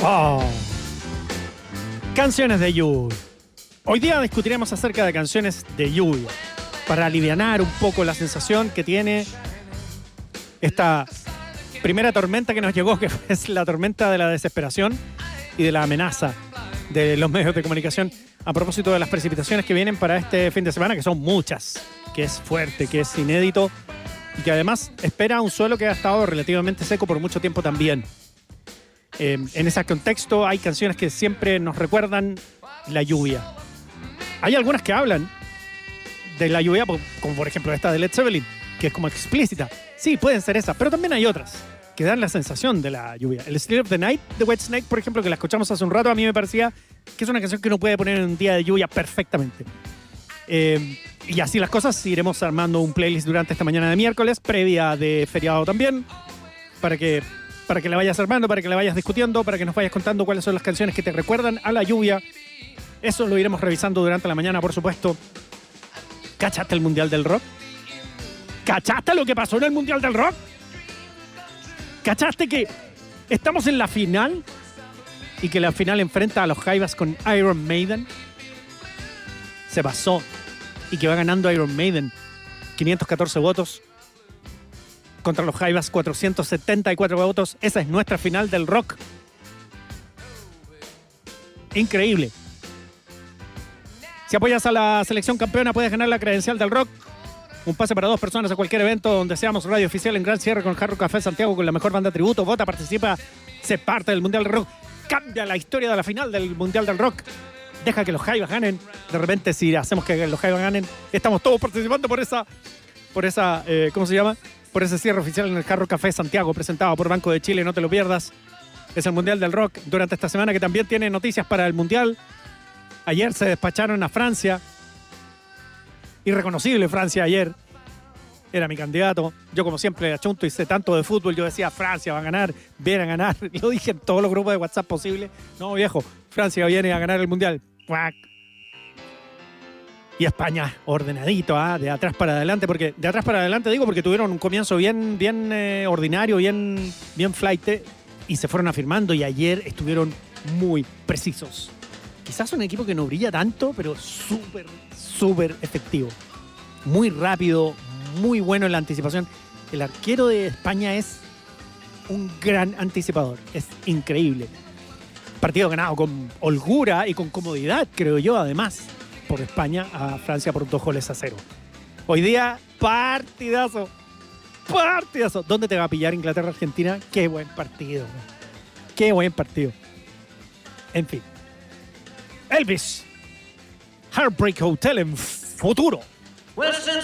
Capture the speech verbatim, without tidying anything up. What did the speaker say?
Oh. Canciones de lluvia. Hoy día discutiremos acerca de canciones de lluvia para alivianar un poco la sensación que tiene esta primera tormenta que nos llegó, que es la tormenta de la desesperación y de la amenaza de los medios de comunicación a propósito de las precipitaciones que vienen para este fin de semana, que son muchas, que es fuerte, que es inédito y que además espera un suelo que ha estado relativamente seco por mucho tiempo también. Eh, en ese contexto hay canciones que siempre nos recuerdan la lluvia. Hay algunas que hablan de la lluvia, como por ejemplo esta de Led Zeppelin, que es como explícita. Sí, pueden ser esas, pero también hay otras que dan la sensación de la lluvia. El Still of the Night de Whitesnake, por ejemplo, que la escuchamos hace un rato, a mí me parecía que es una canción que uno puede poner en un día de lluvia perfectamente. Eh, y así las cosas, iremos armando un playlist durante esta mañana de miércoles, previa de feriado también, para que, para que la vayas armando, para que la vayas discutiendo, para que nos vayas contando cuáles son las canciones que te recuerdan a la lluvia. Eso lo iremos revisando durante la mañana, por supuesto. ¿Cachaste el Mundial del Rock? ¿Cachaste lo que pasó en el Mundial del Rock? ¿Cachaste que estamos en la final y que la final enfrenta a los Jaivas con Iron Maiden? Se pasó y que va ganando Iron Maiden quinientos catorce votos contra los Jaivas cuatrocientos setenta y cuatro votos. Esa es nuestra final del rock. Increíble. Si apoyas a la selección campeona puedes ganar la credencial del rock. Un pase para dos personas a cualquier evento donde seamos radio oficial en Gran Cierre con Jarro Café Santiago con la mejor banda tributo. Vota, participa, se parte del Mundial del Rock. Cambia la historia de la final del Mundial del Rock. Deja que los Jaivas ganen. De repente, si hacemos que los Jaivas ganen, estamos todos participando por esa, por esa, eh, ¿cómo se llama? Por ese cierre oficial en el Jarro Café Santiago, presentado por Banco de Chile. No te lo pierdas. Es el Mundial del Rock durante esta semana, que también tiene noticias para el Mundial. Ayer se despacharon a Francia. Irreconocible Francia ayer. Era mi candidato. Yo, como siempre, achunto y sé tanto de fútbol. Yo decía, Francia va a ganar, viene a ganar. Lo dije en todos los grupos de WhatsApp posibles. No, viejo, Francia viene a ganar el Mundial. ¡Cuac! Y España, ordenadito, ¿ah? De atrás para adelante. Porque de atrás para adelante digo porque tuvieron un comienzo bien, bien eh, ordinario, bien, bien flight. Y se fueron afirmando y ayer estuvieron muy precisos. Quizás un equipo que no brilla tanto, pero súper, súper efectivo. Muy rápido, muy bueno en la anticipación. El arquero de España es un gran anticipador. Es increíble. Partido ganado con holgura y con comodidad, creo yo, además, por España a Francia por dos goles a cero. Hoy día, partidazo. Partidazo. ¿Dónde te va a pillar Inglaterra-Argentina? Qué buen partido. Qué buen partido. En fin. Elvis. Heartbreak Hotel en futuro.